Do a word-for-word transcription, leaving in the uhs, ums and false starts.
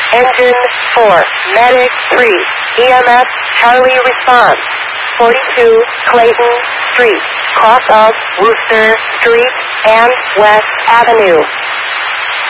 Engine four, Medic three, E M S Charlie response. forty-two Clayton Street, cross of Wooster Street and West Avenue.